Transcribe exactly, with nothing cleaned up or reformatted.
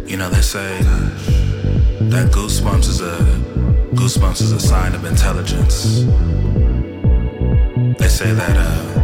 You know, they say that goosebumps is a goosebumps is a sign of intelligence. They say that uh